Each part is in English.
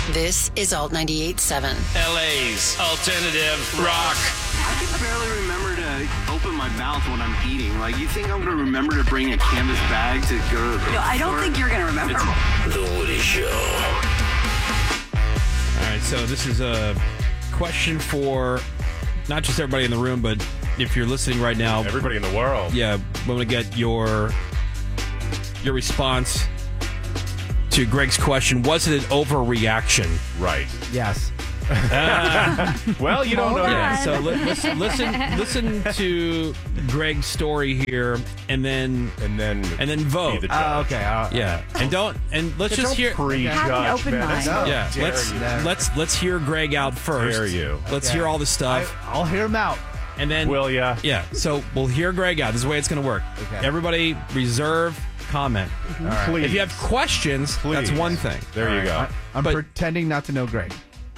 This is Alt 98.7. LA's alternative rock. I can barely remember to open my mouth when I'm eating. Like, you think I'm going to remember to bring a canvas bag to go to the No, I don't think you're going to remember. The Woody Show. All right, so this is a question for not just everybody in the room, but if you're listening right now. Everybody in the world. Yeah, we want to get your response to Greg's question. Was it an overreaction? Right. Yes. Well, you don't know Yeah, yet. so listen to Greg's story here, and then vote. Be the judge. Okay. Yeah, and let's just hear. Prejudge, Have an open man. mind. No, Yeah, dare you. let's hear Greg out first. Dare you. Let's Okay. hear all the stuff, I'll hear him out. and then Will ya? Yeah, so we'll hear Greg out. This is the way it's going to work. Okay. Everybody reserve comment. All right. Please. If you have questions, that's Please. one thing. There you go. I'm But- pretending not to know Greg.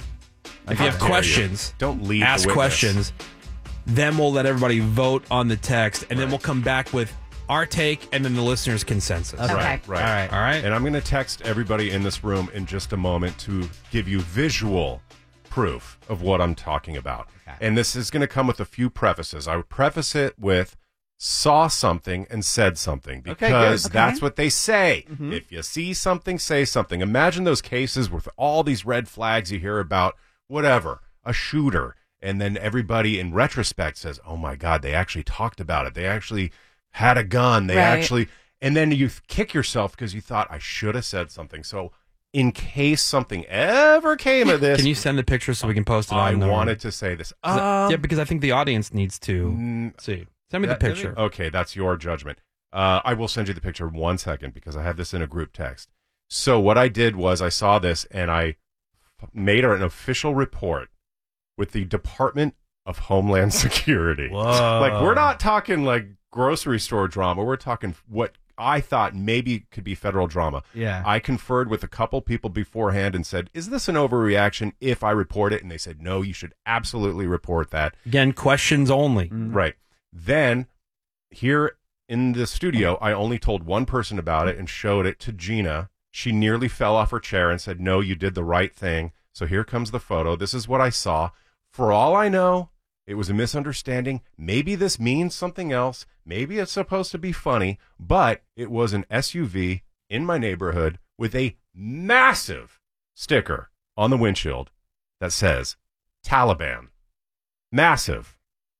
If you have Dare you. questions, Don't lead ask the witness. questions. Then we'll let everybody vote on the text, and then we'll come back with our take and then the listeners' consensus. Okay. Right. All right. All right? And I'm going to text everybody in this room in just a moment to give you visual proof of what I'm talking about. Okay. And this is going to come with a few prefaces. I would preface it with saw something and said something because good. that's what they say. If you see something, say something. Imagine those cases with all these red flags you hear about, whatever, a shooter. And then everybody in retrospect says, oh my God, they actually talked about it. They actually had a gun. They Right. actually, and then you kick yourself because you thought I should have said something. So in case something ever came of this, Can you send the picture so we can post it I on the wanted to say this. yeah, because I think the audience needs to see. Send me the picture. Okay, that's your judgment. I will send you the picture 1 second because I have this in a group text. So what I did was I saw this and I made an official report with the Department of Homeland Security. Whoa. Like, we're not talking like grocery store drama. We're talking what I thought maybe could be federal drama. Yeah. I conferred with a couple people beforehand and said, is this an overreaction if I report it? And they said, no, you should absolutely report that. Again, questions only. Right. Then, here in the studio, I only told one person about it and showed it to Gina. She nearly fell off her chair and said, no, you did the right thing. So here comes the photo. This is what I saw. For all I know, it was a misunderstanding. Maybe this means something else. Maybe it's supposed to be funny. But it was an SUV in my neighborhood with a massive sticker on the windshield that says Taliban. Massive.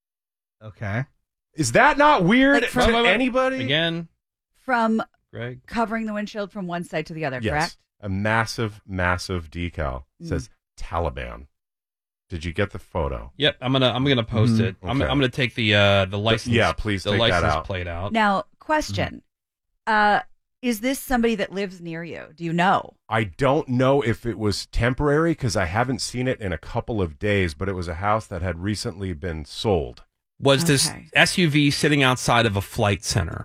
Okay. Is that not weird Like to from- anybody? Again, From Greg. covering the windshield from one side to the other, Yes. correct? A massive, massive decal says Taliban. Did you get the photo? Yep, I'm gonna post it. I'm Okay. gonna take the license. Yeah, please the take that license out. plate out. Now, question. Is this somebody that lives near you? Do you know? I don't know if it was temporary because I haven't seen it in a couple of days, but it was a house that had recently been sold. Was this Okay. SUV sitting outside of a flight center?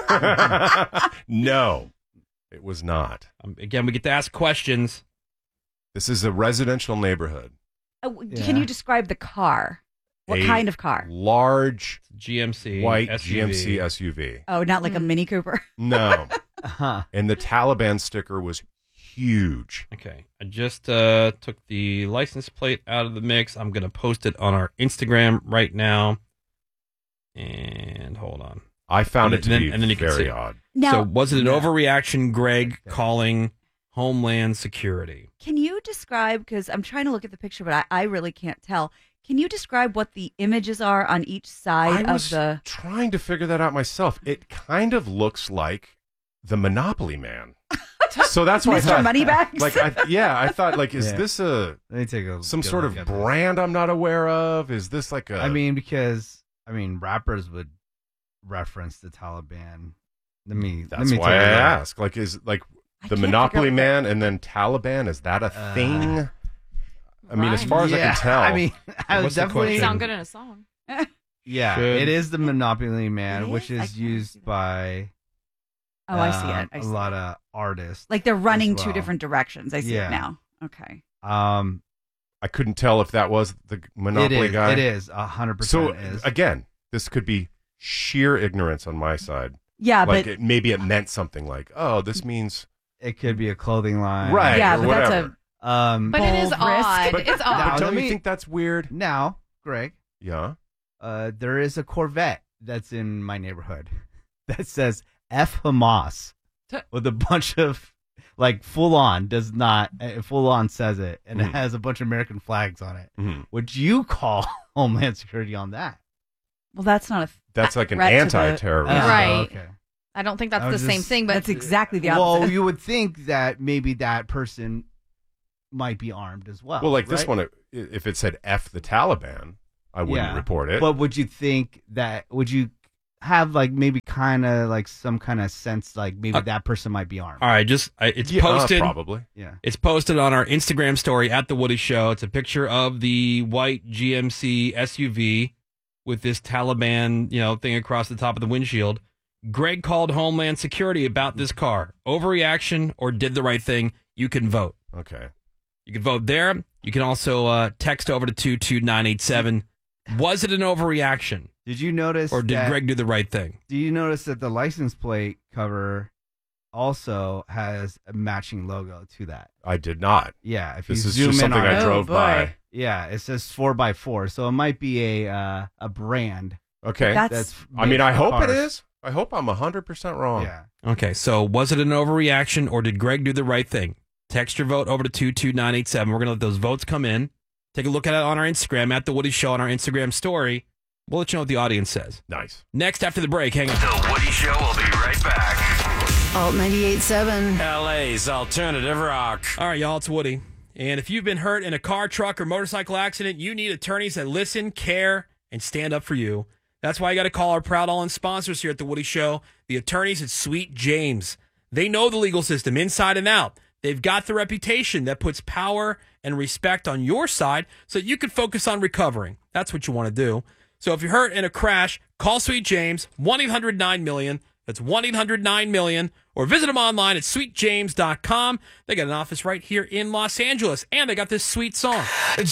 No, it was not. Again, we get to ask questions. This is a residential neighborhood. Can you describe the car? What A kind of car? Large GMC white SUV. GMC SUV. Oh, not like a Mini Cooper. No. Huh. And the Taliban sticker was huge. Okay, I just took the license plate out of the mix. I'm gonna post it on our Instagram right now. And hold on. I found it to be and then you can see very it. odd. Now, So was it an Yeah. overreaction, Greg, calling Homeland Security? can you describe, because I'm trying to look at the picture, but I really can't tell. Can you describe what the images are on each side I was of the... trying to figure that out myself. It kind of looks like the Monopoly Man. So that's why I Mr. thought, Moneybags? like, I thought, like, is Yeah. this Let me take a some good sort look of at this. brand I'm not aware of? Is this like a? I mean, because rappers would reference the Taliban. Let me. that's let me why take I a look. ask. Like, is like I the can't Monopoly figure out Man and then Taliban? Is that a thing? I mean, as Rhyme. far as I Yeah, can tell, I mean, I What's was the definitely. question? Sound good in a song. Yeah, Should- it is the Monopoly Man, It which is? I is can't see used that. by. Oh, I see it. I a see lot it. of artists. Like they're running as two well. different directions. I see Yeah. it now. Okay. I couldn't tell if that was the Monopoly it is. guy. It is 100%. So is. again, this could be sheer ignorance on my side. Yeah, Like but maybe it meant something like, oh, this means It could be a clothing line. Right. yeah, or but whatever. But it is Bold risk. odd. But, It's odd. but don't Let you me- think that's weird? Now, Greg, Yeah. there is a Corvette that's in my neighborhood that says F Hamas with a bunch of like full on says it, and it has a bunch of American flags on it. Mhm. Would you call Homeland Security on that? Well, that's not a. That's like an threat to the- anti-terrorist. Right. Okay. I don't think that's I the was same just- thing, but That's exactly the opposite. Well, you would think that maybe that person might be armed as well. Well, like this right? one, if it said F the Taliban, I wouldn't Yeah. report it. But would you think that? Would you have like maybe kind of like some kind of sense like maybe that person might be armed? All right, it's Yeah, posted. probably. Yeah. It's posted on our Instagram story at The Woody Show. It's a picture of the white GMC SUV with this Taliban, thing across the top of the windshield. Greg called Homeland Security about this car. Overreaction or did the right thing? You can vote. Okay. You can vote there. You can also text over to 22987. Was it an overreaction? Did you notice? Or did that, Greg do the right thing? Do you notice that the license plate cover also has a matching logo to that? I did not. Yeah. If This you is zoom just in something on I it, drove by. Yeah, it says 4x4, so it might be a brand. Okay. That's. I mean, I made for hope it cars. is. I hope I'm 100% wrong. Yeah. Okay, so was it an overreaction or did Greg do the right thing? Text your vote over to 22987. We're going to let those votes come in. Take a look at it on our Instagram, at The Woody Show on our Instagram story. We'll let you know what the audience says. Nice. Next, after the break, hang on. The Woody Show will be right back. Alt 98.7. LA's alternative rock. All right, y'all, it's Woody. And if you've been hurt in a car, truck, or motorcycle accident, you need attorneys that listen, care, and stand up for you. That's why you got to call our proud all-in sponsors here at The Woody Show, the attorneys at Sweet James. They know the legal system inside and out. They've got the reputation that puts power and respect on your side so that you can focus on recovering. That's what you want to do. So if you're hurt in a crash, call Sweet James, 1-800-9-MILLION. That's 1-800-9-MILLION. Or visit them online at sweetjames.com. They got an office right here in Los Angeles. And they got this sweet song.